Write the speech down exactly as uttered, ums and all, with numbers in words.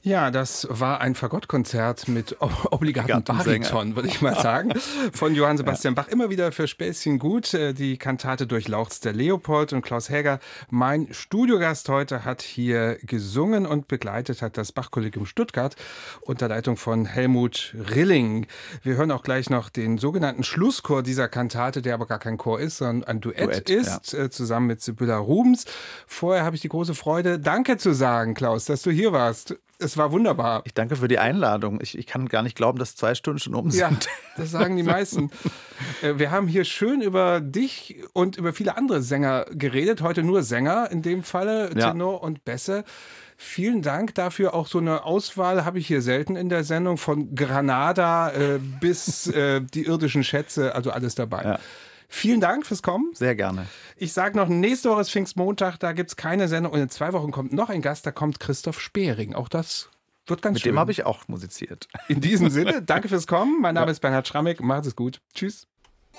Ja, das war ein Fagottkonzert mit obligatem Bariton, würde ich mal sagen, von Johann Sebastian ja. Bach. Immer wieder für Späßchen gut. Die Kantate durchlaucht's der Leopold, und Klaus Häger, mein Studiogast heute, hat hier gesungen und begleitet hat das Bach-Kollegium Stuttgart unter Leitung von Helmut Rilling. Wir hören auch gleich noch den sogenannten Schlusschor dieser Kantate, der aber gar kein Chor ist, sondern ein Duett, Duett ist, ja. zusammen mit Sibylla Rubens. Vorher habe ich die große Freude, Danke zu sagen, Klaus, dass du hier warst. Es war wunderbar. Ich danke für die Einladung. Ich, ich kann gar nicht glauben, dass zwei Stunden schon um sind. Ja, das sagen die meisten. Wir haben hier schön über dich und über viele andere Sänger geredet. Heute nur Sänger in dem Falle, ja. Tenor und Bässe. Vielen Dank dafür. Auch so eine Auswahl habe ich hier selten in der Sendung. Von Granada äh, bis äh, die irdischen Schätze, also alles dabei. Ja. Vielen Dank fürs Kommen. Sehr gerne. Ich sage noch, nächste Woche ist Pfingstmontag, da gibt es keine Sendung. Und in zwei Wochen kommt noch ein Gast, da kommt Christoph Spehring. Auch das wird ganz Mit schön. Mit dem habe ich auch musiziert. In diesem Sinne, danke fürs Kommen. Mein Name ja. ist Bernhard Schrammig. Macht es gut. Tschüss.